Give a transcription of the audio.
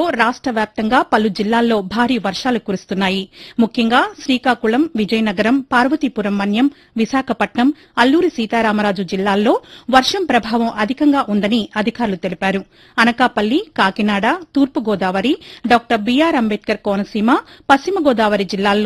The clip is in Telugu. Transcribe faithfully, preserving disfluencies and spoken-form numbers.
రాష్ట వ్యాప్తంగా పలు జిల్లాల్లో భారీ వర్షాలు కురుస్తున్నాయి. ముఖ్యంగా శ్రీకాకుళం, విజయనగరం, పార్వతీపురం మన్యం, విశాఖపట్నం, అల్లూరి సీతారామరాజు జిల్లాల్లో వర్షం ప్రభావం అధికంగా ఉందని అధికారులు తెలిపారు. అనకాపల్లి, కాకినాడ, తూర్పుగోదావరి, డాక్టర్ బీఆర్ అంబేద్కర్ కోనసీమ, పశ్చిమ గోదావరి జిల్లాల్లో